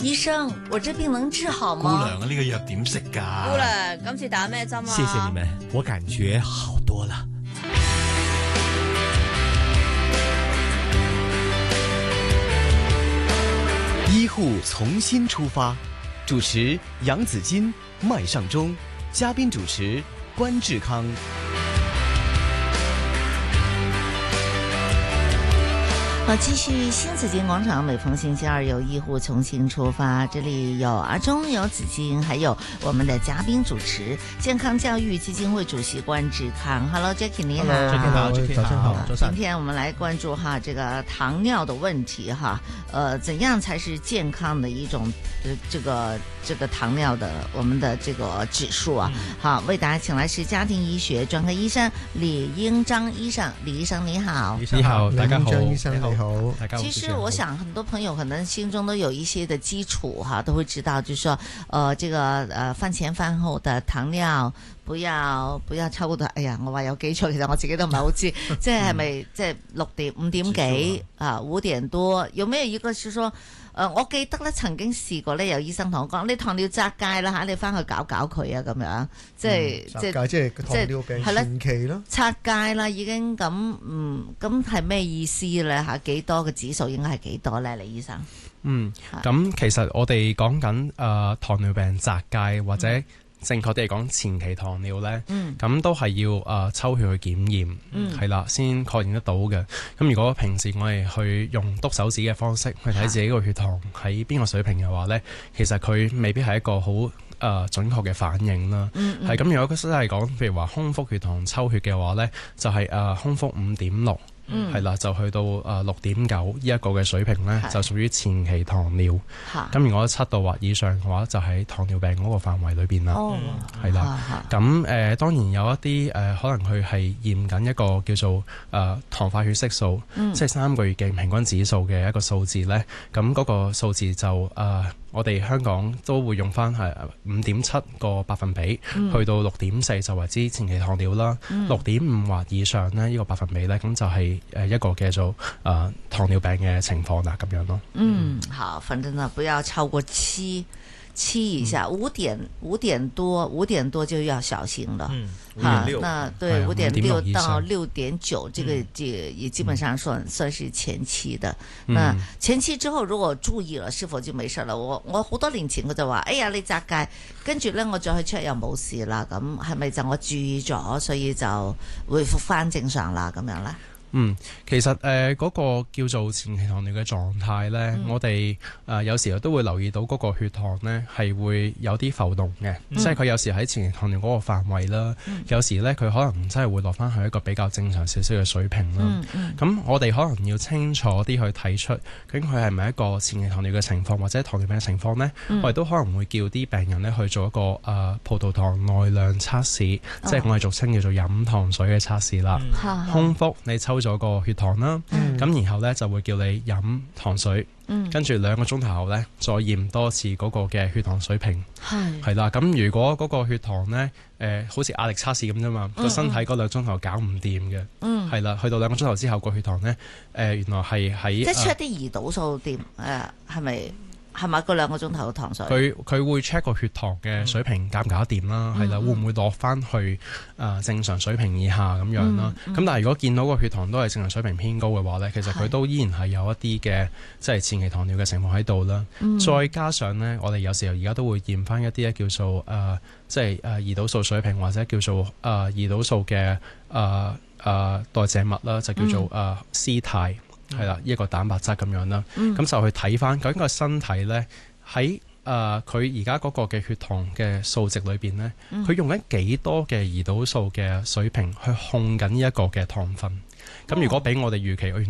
醫生，我這病能治好嗎？ 姑娘啊，呢個藥點食㗎？ 姑娘，今次打咩針啊？ 謝謝你們，我感覺好多了。醫護從新出發，主持楊子矜、麥尚中，嘉賓主持關志康。 好，繼續新紫荊廣場，每逢星期二有醫護重新出發，這裏有阿中，有紫荊，還有我們的嘉賓主持健康教育基金會主席關志康。Hello，Jackie 你好。 Jackie 好，Jackie 早上好。 今天我們來關注哈這個糖尿的問題哈，怎樣才是健康的一種這個糖尿的我們的這個指數啊？好，為大家請來是家庭醫學專科醫生李英章醫生，李醫生你好。 你好，大家好。 張醫生你好。 其實我想很多朋友可能心中都有一些的基礎哈，都會知道，就是說，這個飯前飯後的糖尿不要超過到，哎呀，我話有基礎，其實我自己都唔係好知，即係咪即係5點幾啊5點多，有沒有一個是說，我記得咧曾經試過咧，有醫生同我講，你糖尿窄界啦嚇，你翻去搞佢啊咁樣，即係糖尿病前期咯， 拆界啦已經咁，咁係咩意思咧嚇？幾多嘅指數應該係幾多咧，李醫生？ 咁其實我哋講緊糖尿病窄界或者正確啲嚟講前期糖尿咧，咁都係要抽血去檢驗，係啦，先確認得到嘅。咁如果平時我哋去用篤手指嘅方式去睇自己個血糖喺邊個水平嘅話咧，其實佢未必係一個好準確嘅反應啦。係咁，如果真係講譬如話空腹血糖抽血嘅話咧，就係空腹5.6。係啦，就去到6.9呢一個嘅水平咧，就屬於前期糖尿。咁如果7度或以上嘅話，就喺糖尿病嗰個範圍裏邊啦。係啦，咁當然有一啲可能佢係驗緊一個叫做糖化血色素，即係3個月嘅平均指數嘅一個數字咧。咁嗰個數字就我哋香港都會用翻係5.7個百分比，去到6.4就為之前期糖尿啦。6.5或以上呢，呢個百分比咧，咁就係一個叫做糖尿病嘅情況啦，咁樣咯。 好，反正呢不要超過7以下，5點多就要小心了。那對5.6到6.9，這個也基本上算是前期的。那前期之後如果注意了，是否就沒事了？我好多年前我就話，哎呀你窄界，跟住咧我再去 check 又冇事啦。咁係咪就我注意咗，所以就回復翻正常啦？咁樣咧？ 其實嗰個叫做前期糖尿嘅狀態呢，我哋有時候都會留意到嗰個血糖呢係會有啲浮動嘅，即係佢有時喺前期糖尿嗰個範圍啦，有時呢佢可能真係會落翻去一個比較正常少少嘅水平啦。咁我哋可能要清楚啲去睇出究竟佢係咪一個前期糖尿嘅情況或者糖尿病嘅情況呢？我哋都可能會叫啲病人呢去做一個葡萄糖耐量測試，即係我哋俗稱叫做飲糖水嘅測試啦。空腹你抽咗個血糖啦，咁然後咧就會叫你飲糖水，跟住2個鐘頭後咧再驗多次嗰個嘅血糖水平，係啦。咁如果嗰個血糖咧好似壓力測試咁啫嘛，個身體嗰2個鐘頭搞唔掂嘅，係啦，去到2個鐘頭之後個血糖咧原來係喺即係 check 啲胰島素點係咪？係咪嗰2個鐘頭嘅糖水？ 佢會 check 個血糖嘅水平搞唔搞得掂啦，係啦，會唔會落翻去正常水平以下咁樣啦？咁但係如果見到個血糖都係正常水平偏高嘅話咧，其實佢都依然係有一啲嘅即係前期糖尿嘅情況喺度啦。再加上咧，我哋有時候而家都會驗翻一啲咧叫做即係胰島素水平或者叫做胰島素嘅代謝物啦，就叫做C肽。係啦，一個蛋白質咁樣啦，咁就去睇翻究竟個身體咧喺佢而家嗰個嘅血糖嘅數值裏邊咧，佢用緊幾多嘅胰島素嘅水平去控緊呢一個嘅糖分。咁如果俾我哋預期